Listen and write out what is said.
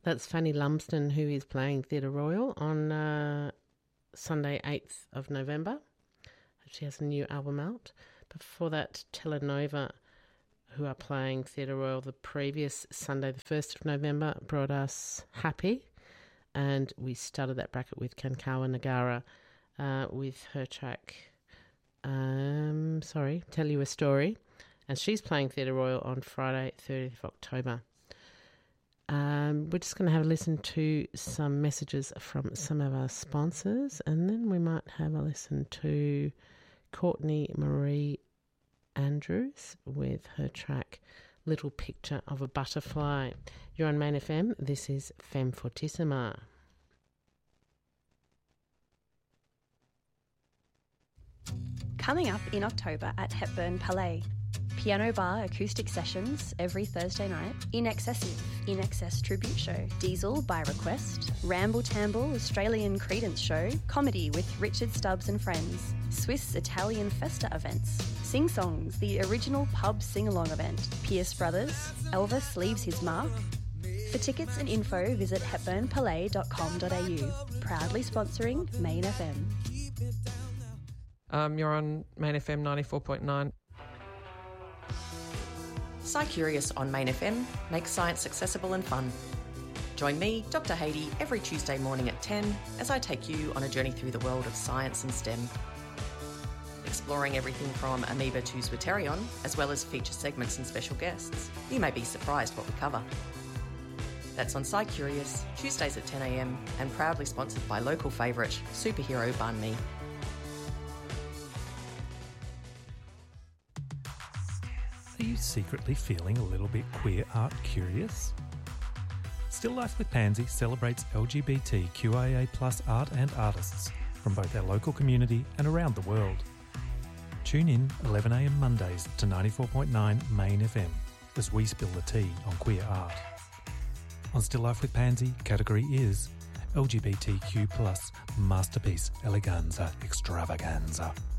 That's Fanny Lumsden, who is playing Theatre Royal on Sunday 8th of November. She has a new album out. Before that, Telenova, who are playing Theatre Royal the previous Sunday, the 1st of November, brought us Happy. And we started that bracket with Kankawa Nagara with her track, Tell You a Story. And she's playing Theatre Royal on Friday, 30th of October. We're just going to have a listen to some messages from some of our sponsors, and then we might have a listen to Courtney Marie Andrews with her track Little Picture of a Butterfly. You're on Main FM. This is Femme Fortissima. Coming up in October at Hepburn Palais. Piano Bar acoustic sessions every Thursday night. In Excess Tribute Show. Diesel by Request. Ramble Tamble Australian Credence Show. Comedy with Richard Stubbs and Friends. Swiss Italian Festa events. Sing Songs, the original pub sing-along event. Pierce Brothers. Elvis Leaves His Mark. For tickets and info, visit hepburnpalais.com.au. Proudly sponsoring Main FM. You're on Main FM 94.9. SciCurious on Main FM makes science accessible and fun. Join me, Dr. Haydee, every Tuesday morning at 10 as I take you on a journey through the world of science and STEM. Exploring everything from amoeba to Zwitterion, as well as feature segments and special guests. You may be surprised what we cover. That's on SciCurious, Tuesdays at 10 a.m, and proudly sponsored by local favourite, superhero Banh Mi. Are you secretly feeling a little bit queer art curious? Still Life with Pansy celebrates LGBTQIA+ art and artists from both our local community and around the world. Tune in 11 a.m. Mondays to 94.9 Main FM as we spill the tea on queer art. On Still Life with Pansy, category is LGBTQ+ Masterpiece Eleganza Extravaganza.